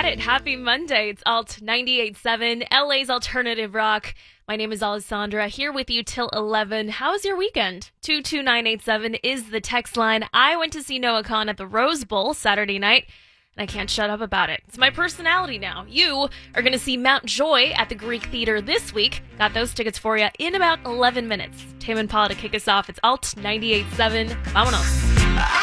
got it. Happy Monday. It's Alt 98.7, LA's alternative rock. My name is Alessandra, here with you till 11. How's your weekend? 22987 is the text line. I went to see Noah Kahan at the Rose Bowl Saturday night, and I can't shut up about it. It's my personality now. You are going to see Mount Joy at the Greek Theater this week. Got those tickets for you in about 11 minutes. Tame Impala to kick us off. It's Alt 98.7. Vámonos.